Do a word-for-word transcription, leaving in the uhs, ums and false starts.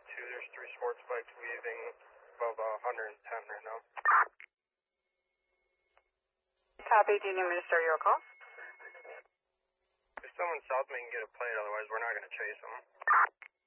two, there's three sports bikes leaving above uh, one hundred ten right now. Copy, do you need me to start your call? If someone south me can get a plate, otherwise we're not going to chase them.